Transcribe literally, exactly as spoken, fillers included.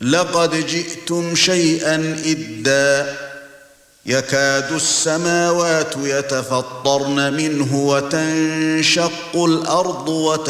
لقد جئتم شيئا إدا يكاد السماوات يتفطرن منه وتنشق الأرض وت